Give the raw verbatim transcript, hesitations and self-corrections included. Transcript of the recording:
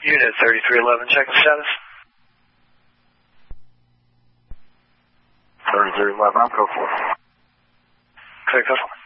Unit thirty-three eleven, check the status. thirty-three eleven, I'll go for it. Clear, customer.